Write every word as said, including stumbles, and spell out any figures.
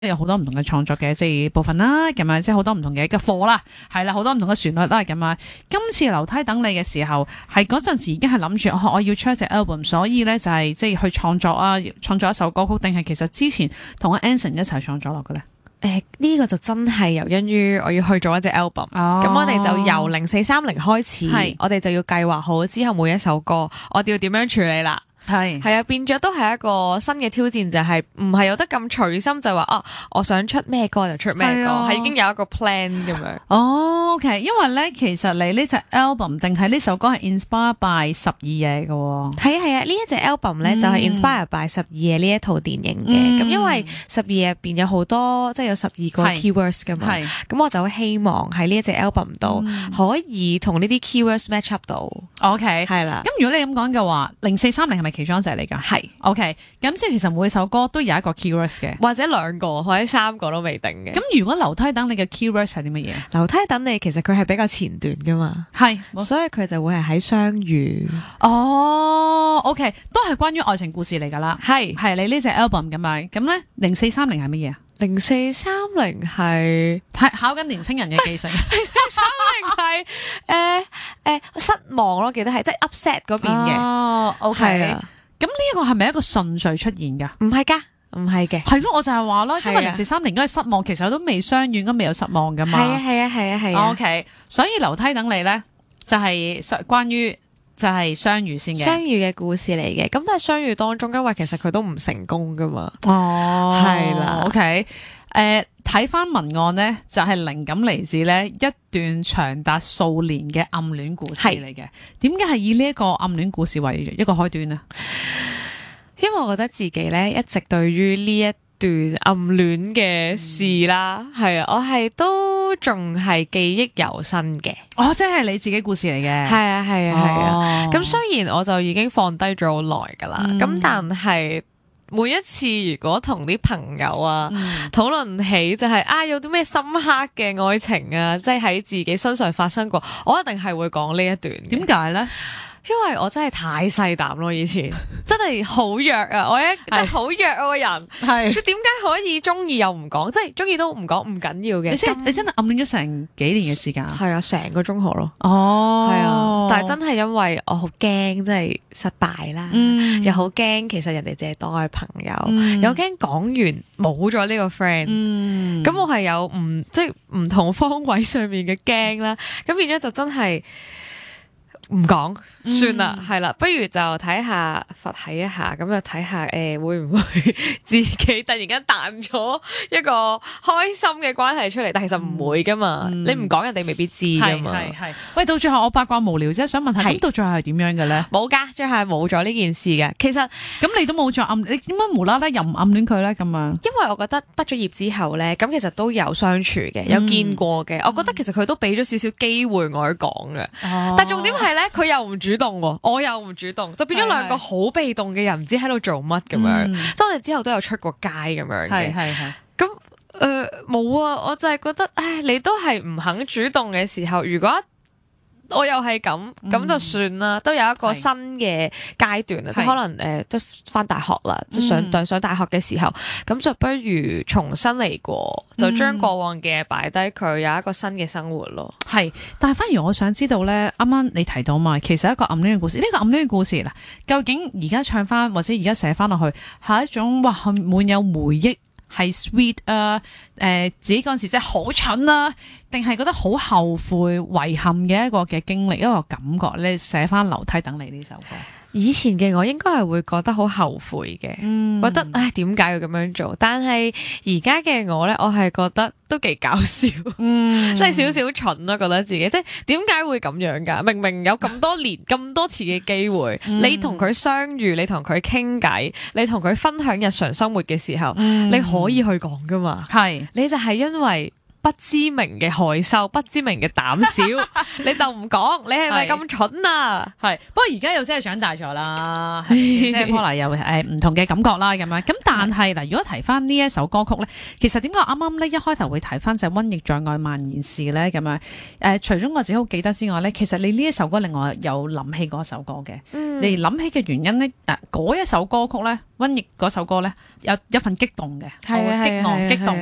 有好多唔同嘅創作嘅即係部分啦，咁樣即係好多唔同嘅嘅課啦，係啦，好多唔同嘅旋律啦，咁樣。今次樓梯等你嘅時候，係嗰陣時已經係諗住我我要出一隻 album， 所以咧就係即係去創作啊，創作一首歌曲，定係其實之前同阿 Anson 一齊創作落嘅咧？ 誒，呢、這個就真係由因於我要去做一隻 album，咁、 哦、 我哋就由零四三零開始， 係我哋就要計劃好之後每一首歌，我哋要點樣處理啦。 係係啊，變咗都係一個新嘅挑戰，就係唔係有得咁隨心，就話啊，我想出咩歌就出咩歌，係、啊、已經有一個 plan 咁樣。 哦 OK， 因為咧其實你呢隻 album 定係呢首歌係 inspired by 十二夜嘅喎。 係啊係啊，呢一隻 album 咧就係 inspired by 十二夜呢一套電影嘅。咁、嗯、因為十二夜入邊有好多即係有十二個 keywords 噶嘛，咁我就好希望喺呢一隻 album 度可以同呢啲 keywords match up 到。 OK， 係啦。 咁如果你咁講嘅話，零四三零係咪其中一隻嚟㗎？ 係 OK， 咁即係其實每首歌都有一個 keywords 嘅， 或者兩個或者三個都未定嘅。 咁如果樓梯等你嘅 keywords 係啲乜嘢？ 樓梯等你其實佢係比較前段㗎嘛， 係， 所以佢就會係喺相遇。 哦 OK， 都係關於愛情故事嚟㗎啦。 係係你呢隻 album 咁樣，咁咧零四三零係乜嘢啊？ 零四三零係考緊年青人嘅記性。 零四三零係誒誒失望咯，記得係即係 upset 嗰邊嘅。 哦 OK， 係啊。 咁呢一個係咪一個順序出現㗎？ 唔係㗎，唔係嘅。 係咯，我就係話咯，因為係啊零四三零應該係失望，其實都未相遇，應該未有失望㗎嘛。 係啊係啊係啊係啊。 OK， 所以樓梯等你咧就係關於就係相遇先嘅。 相遇嘅故事嚟嘅，咁但係相遇當中，因為其實佢都唔成功㗎嘛。 哦， 係啦。 OK， 誒睇翻文案咧，就係靈感嚟自咧一段長達數年嘅暗戀故事嚟嘅。點解係以呢一個暗戀故事為一個開端呢？ 因為我覺得自己咧一直對於呢一段暗戀嘅事啦，係啊、嗯，我係都仲係記憶猶新嘅。 哦，即係你自己故事嚟嘅。係啊係啊係啊。咁、 哦、 雖然我就已經放低咗好耐噶啦，咁、嗯、但係每一次如果同啲朋友啊討論、嗯、起就係、是、啊有啲咩深刻嘅愛情啊，即係喺自己身上發生過，我一定係會講呢一段。點解咧？ 因為我真係太細膽咯，以前真係好弱啊！我一真係好弱啊個人，係即係點解可以中意又唔講，即係中意都唔講，唔緊要嘅。你真你真係暗戀咗成幾年嘅時間？ 係啊，成個中學咯。 哦， 係啊，但係真係因為我好驚，真係失敗啦， 嗯、 又好驚其實人哋淨係當我係朋友， 嗯、 又驚講完冇咗呢個 friend，咁、 嗯、 我係有唔即係唔同方位上面嘅驚啦，咁變咗就真係。唔講算啦，係啦、嗯，不如就睇下佛系一下，咁就睇下誒、呃、會唔會自己突然間彈咗一個開心嘅關係出嚟，但其實唔會噶嘛，嗯、你唔講人哋未必知噶嘛。係係。喂，到最後我八卦無聊啫，想問下，咁到最後係點樣嘅咧？冇噶，最後係冇咗呢件事嘅。其實咁你都冇再暗，你點解無啦啦又唔暗戀佢咧？咁啊？ 因為我覺得畢咗業之後咧，咁其實都有相處嘅，有見過嘅。嗯、我覺得其實佢都俾咗少少機會我去講嘅，哦、但重點係咧。佢又唔主動，我又唔主動，就變咗兩個好被動嘅人，唔知喺度做乜咁樣。即係我哋之後都有出過街咁樣嘅。係係係。咁誒冇啊，我就係覺得，唉，你都係唔肯主動嘅時候，如果我又係咁，咁、嗯、就算啦，都有一個新嘅階段啊，即係可能誒、呃，即係翻大學啦，即係上上上大學嘅時候，咁、嗯、就不如重新嚟過，就將過往嘅擺低佢，有一個新嘅生活咯。 係，但係反而我想知道咧，啱啱你提到嘛，其實一個暗戀嘅故事，呢、這個暗戀嘅故事嗱，究竟而家唱翻或者而家寫翻落去，係一種哇滿有回憶。係 sweet 啊，誒、呃、自己嗰陣時真係好蠢啊，定係覺得好後悔遺憾嘅一個嘅經歷，一個感覺咧，寫翻樓梯等你呢首歌。以前嘅我應該係會覺得好後悔嘅，嗯、覺得唉點解要咁樣做？但係而家嘅我咧，我係覺得都幾搞笑，嗯，即係少少蠢咯，覺得自己即係點解會咁樣噶？明明有咁多年咁多次嘅機會，嗯、你同佢相遇，你同佢傾偈，你同佢分享日常生活嘅時候，嗯、你可以去講噶嘛？係，你就係因為不知名嘅害羞、不知名嘅膽小，你就唔講，你係咪咁蠢啊？ 係，不過而家又真係長大咗啦，係咪先？即係可能有誒唔同嘅感覺啦，咁樣。咁但係嗱，如果提翻呢一首歌曲咧，其實點解啱啱咧一開頭會提翻就係瘟疫在外蔓延時咧咁樣？誒，除咗我自己好記得之外咧，其實你呢一首歌令我有諗起嗰首歌嘅。 嗯、 你諗起嘅原因咧，嗱嗰一首歌曲咧，瘟疫嗰首歌咧，有一份激動嘅， 係啊係啊激昂激動。